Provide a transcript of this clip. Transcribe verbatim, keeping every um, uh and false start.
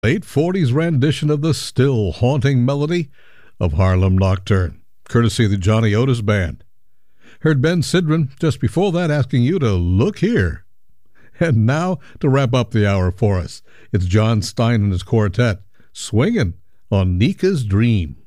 Late forties rendition of the still haunting melody of Harlem Nocturne, courtesy of the Johnny Otis Band. Heard Ben Sidran just before that asking you to look here. And now, to wrap up the hour for us, it's John Stein and his quartet, swinging on Nika's Dream.